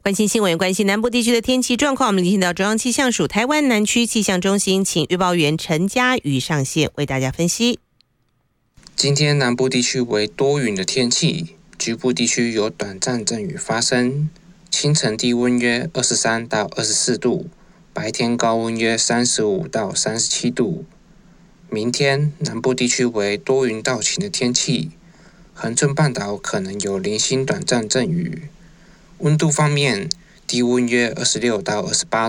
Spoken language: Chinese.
关心新闻，关心南部地区的天气状况，我们连线到中央气象署台湾南区气象中心，请预报员陈嘉瑜上线为大家分析。 今天南部地区为多云的天气，局部地区有短暂阵雨发生。清晨低温约23到24度，白天高温约35到37度。明天南部地区为多云到晴的天气，恒春半岛可能有零星短暂阵雨。温度方面，低温约26到28